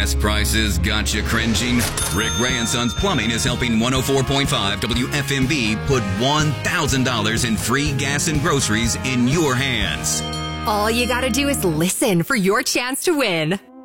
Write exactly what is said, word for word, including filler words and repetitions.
Gas prices got you cringing? Rick Ray and Sons Plumbing is helping one oh four point five W F M B put one thousand dollars in free gas and groceries in your hands. All you gotta do is listen for your chance to win.